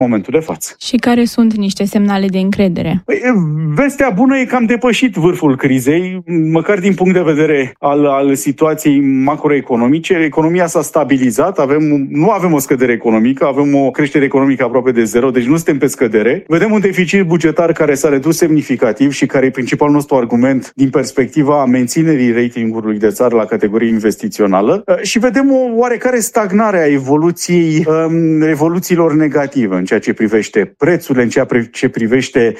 momentul de față. Și care sunt niște semnale de încredere? Vestea bună e că am depășit vârful crizei, măcar din punct de vedere al situației macroeconomice. Economia s-a stabilizat, nu avem o scădere economică, avem o creștere economică aproape de zero, deci nu suntem pe scădere. Vedem un deficit bugetar care s-a redus semnificativ și care e principalul nostru argument din perspectiva menținerii ratingului de țară la categorie investițională și vedem o oarecare stagnare a evoluțiilor negative în ceea ce privește prețurile, în ceea ce privește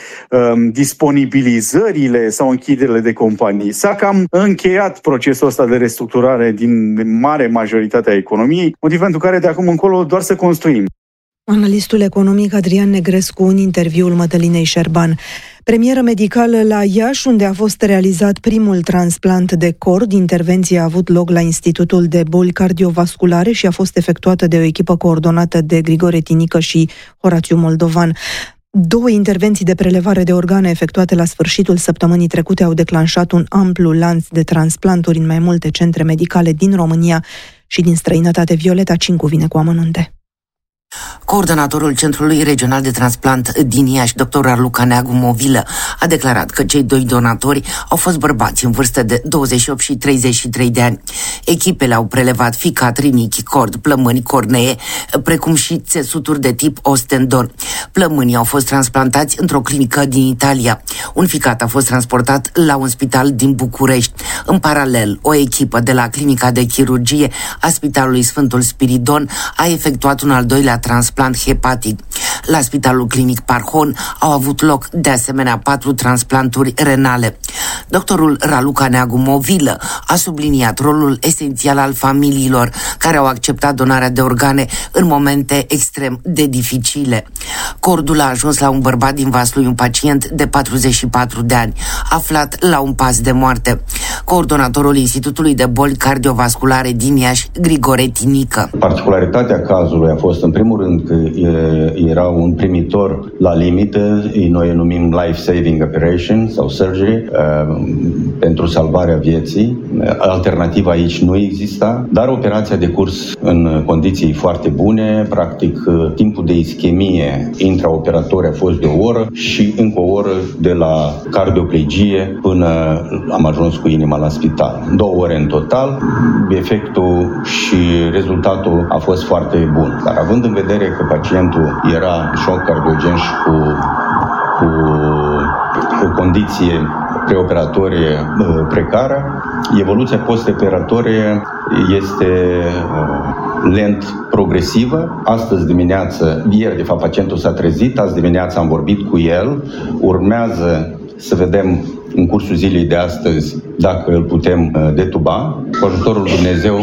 disponibilizările sau închiderile de companii. S-a cam încheiat procesul ăsta de restructurare din mare majoritatea economiei, motiv pentru care de acum încolo doar să construim. Analistul economic Adrian Negrescu în interviul Mădălinei Șerban. Premieră medicală la Iași, unde a fost realizat primul transplant de cord. Intervenția a avut loc la Institutul de Boli Cardiovasculare și a fost efectuată de o echipă coordonată de Grigore Tinică și Horațiu Moldovan. 2 intervenții de prelevare de organe efectuate la sfârșitul săptămânii trecute au declanșat un amplu lanț de transplanturi în mai multe centre medicale din România și din străinătate. Violeta Cincu vine cu amănunte. Coordonatorul Centrului Regional de Transplant din Iași, dr. Raluca Neagu Movilă, a declarat că cei 2 donatori au fost bărbați în vârstă de 28 și 33 de ani. Echipele au prelevat ficat, rinichi, cord, plămâni, cornee, precum și țesuturi de tip ostendon. Plămânii au fost transplantați într-o clinică din Italia. Un ficat a fost transportat la un spital din București. În paralel, o echipă de la Clinica de Chirurgie a Spitalului Sfântul Spiridon a efectuat un al doilea transplant hepatic. La Spitalul Clinic Parhon au avut loc de asemenea 4 transplanturi renale. Doctorul Raluca Neagu Movilă a subliniat rolul esențial al familiilor care au acceptat donarea de organe în momente extrem de dificile. Cordul a ajuns la un bărbat din Vaslui, un pacient de 44 de ani, aflat la un pas de moarte. Coordonatorul Institutului de Boli Cardiovasculare din Iași, Grigore Tinică. Particularitatea cazului a fost, în primul rând, că era un primitor la limită, noi îi numim life-saving operation sau surgery, pentru salvarea vieții. Alternativa aici nu exista, dar operația a decurs în condiții foarte bune. Practic, timpul de ischemie intraoperator a fost de o oră și încă o oră de la cardioplegie până am ajuns cu inima la spital. 2 ore în total. Efectul și rezultatul a fost foarte bun. Dar având în vedere că pacientul era șoc cardiogen și cu o condiție preoperatorie precară, evoluția postoperatorie este lent progresivă. Astăzi dimineață, ieri de fapt pacientul s-a trezit, azi dimineață am vorbit cu el, urmează să vedem în cursul zilei de astăzi dacă îl putem detuba. Cu ajutorul lui Dumnezeu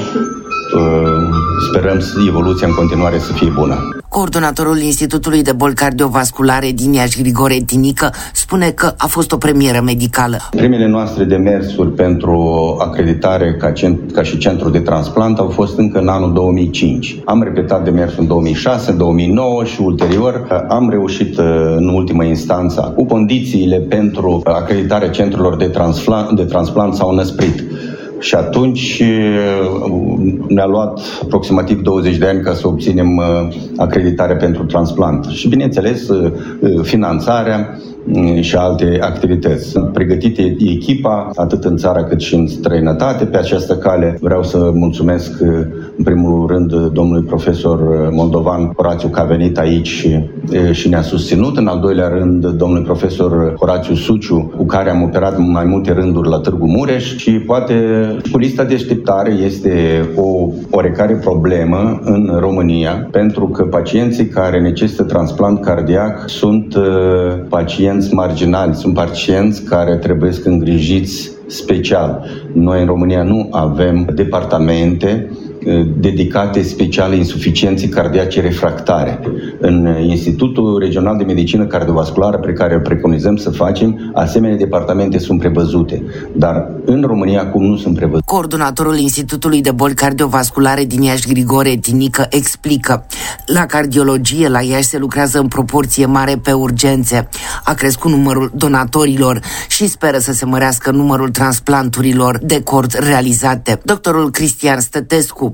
sperăm evoluția în continuare să fie bună. Coordonatorul Institutului de Boli Cardiovasculare din Iași, Grigore Tinică, spune că a fost o premieră medicală. Primele noastre demersuri pentru acreditare ca și centru de transplant au fost încă în anul 2005. Am repetat demersul în 2006, 2009 și ulterior am reușit în ultima instanță. Cu condițiile pentru acreditarea centrelor de transplant s-au năsprit. Și atunci ne-a luat aproximativ 20 de ani ca să obținem acreditare pentru transplant. Și bineînțeles, finanțarea și alte activități. Pregătită echipa, atât în țară cât și în străinătate. Pe această cale vreau să mulțumesc în primul rând domnului profesor moldovan Horațiu că a venit aici și ne-a susținut. În al doilea rând domnului profesor Horațiu Suciu, cu care am operat mai multe rânduri la Târgu Mureș și poate cu lista de așteptare este o oarecare problemă în România, pentru că pacienții care necesită transplant cardiac sunt pacienți marginali, sunt pacienți care trebuie îngrijiți special. Noi în România nu avem departamente dedicate speciale insuficienței cardiace refractare. În Institutul Regional de Medicină Cardiovasculară, pe care îl preconizăm să facem, asemenea departamente sunt prevăzute, dar în România acum nu sunt prevăzute. Coordonatorul Institutului de Boli Cardiovasculare din Iași, Grigore Tinică, explică: la cardiologie la Iași se lucrează în proporție mare pe urgențe. A crescut numărul donatorilor și speră să se mărească numărul transplanturilor de cord realizate. Doctorul Cristian Stătescu,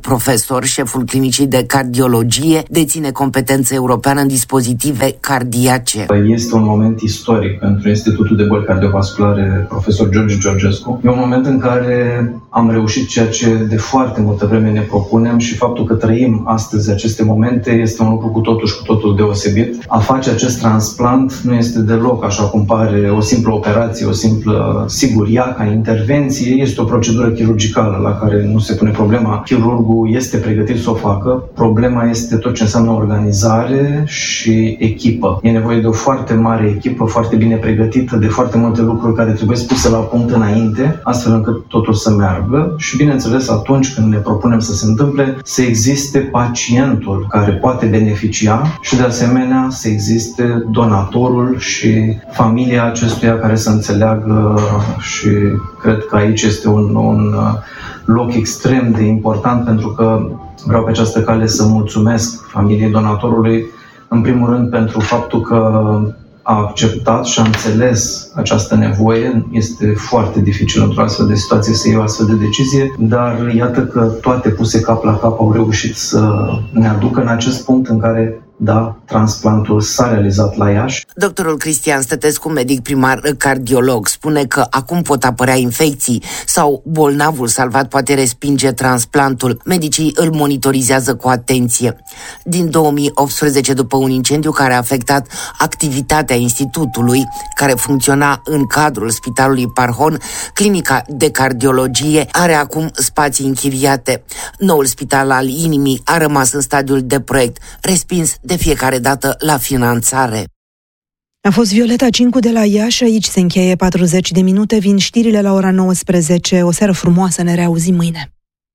profesor, șeful clinicii de cardiologie, deține competență europeană în dispozitive cardiace. Este un moment istoric pentru Institutul de Boli Cardiovasculare Profesor George Georgescu. E un moment în care am reușit ceea ce de foarte multă vreme ne propunem și faptul că trăim astăzi aceste momente este un lucru cu totul deosebit. A face acest transplant nu este deloc așa cum pare o simplă operație, o simplă, sigur, ea ca intervenție este o procedură chirurgicală la care nu se pune problema. Chirurgul este pregătit să o facă. Problema este tot ce înseamnă organizare și echipă. E nevoie de o foarte mare echipă, foarte bine pregătită, de foarte multe lucruri care trebuie spuse la punct înainte, astfel încât totul să meargă și, bineînțeles, atunci când ne propunem să se întâmple, să existe pacientul care poate beneficia și, de asemenea, să existe donatorul și familia acestuia care să înțeleagă și cred că aici este un loc extrem de important pentru că vreau pe această cale să mulțumesc familiei donatorului, în primul rând pentru faptul că a acceptat și a înțeles această nevoie. Este foarte dificil într-o astfel de situație să iei o astfel de decizie, dar iată că toate puse cap la cap au reușit să ne aducă în acest punct în care da, transplantul s-a realizat la Iași. Doctorul Cristian Stătescu, medic primar cardiolog, spune că acum pot apărea infecții sau bolnavul salvat poate respinge transplantul. Medicii îl monitorizează cu atenție. Din 2018, după un incendiu care a afectat activitatea institutului, care funcționa în cadrul Spitalului Parhon, clinica de cardiologie are acum spații închiriate. Noul spital al inimii a rămas în stadiul de proiect, respins de fiecare dată la finanțare. A fost Violeta Cincu de la Iași, aici se încheie 40 de minute, vin știrile la ora 19. O seară frumoasă, ne reauzim mâine.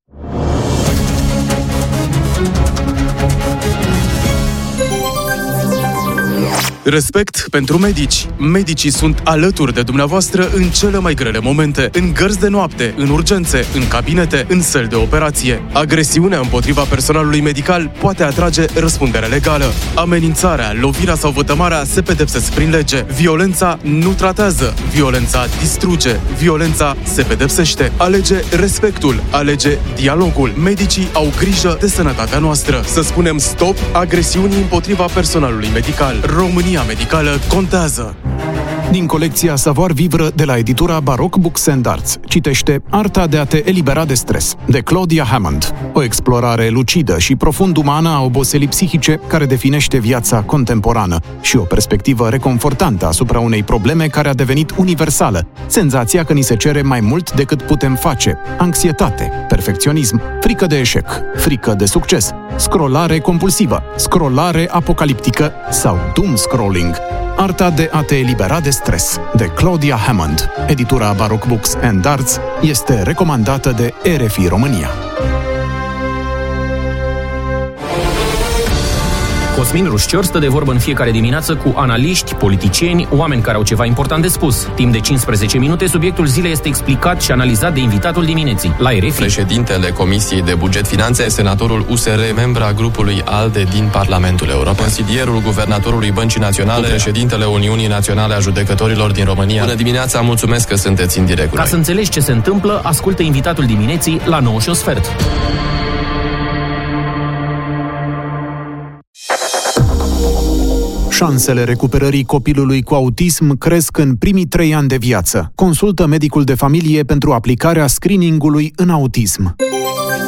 Respect pentru medici. Medicii sunt alături de dumneavoastră în cele mai grele momente, în gărzi de noapte, în urgențe, în cabinete, în săli de operație. Agresiunea împotriva personalului medical poate atrage răspundere legală. Amenințarea, lovirea sau vătămarea se pedepsesc prin lege. Violența nu tratează. Violența distruge. Violența se pedepsește. Alege respectul. Alege dialogul. Medicii au grijă de sănătatea noastră. Să spunem stop agresiunii împotriva personalului medical. România medicală contează. Din colecția Savoir Vivre de la editura Baroque Books and Arts, citește Arta de a te elibera de stres, de Claudia Hammond. O explorare lucidă și profund umană a oboselii psihice care definește viața contemporană și o perspectivă reconfortantă asupra unei probleme care a devenit universală. Senzația că ni se cere mai mult decât putem face. Anxietate, perfecționism, frică de eșec, frică de succes, scrollare compulsivă, scrollare apocaliptică sau doom scrolling. Arta de a te elibera de stres, de Claudia Hammond. Editura Baroque Books and Arts este recomandată de RFI România. Cosmin Rușcior stă de vorbă în fiecare dimineață cu analiști, politicieni, oameni care au ceva important de spus. Timp de 15 minute, subiectul zilei este explicat și analizat de invitatul dimineții. La RFI. Președintele Comisiei de Buget Finanțe, senatorul USR, membra grupului ALDE din Parlamentul European, consilierul guvernatorului Băncii Naționale, președintele Uniunii Naționale a Judecătorilor din România. Bună dimineața, mulțumesc că sunteți în direct. Ca să înțelegi ce se întâmplă, ascultă invitatul dimineții la 9:15. Șansele recuperării copilului cu autism cresc în primii 3 ani de viață. Consultă medicul de familie pentru aplicarea screeningului în autism.